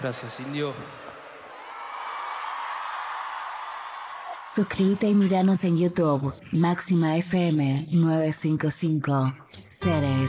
Gracias, Indio. Suscríbete y míranos en YouTube. Máxima FM 955 Ceres.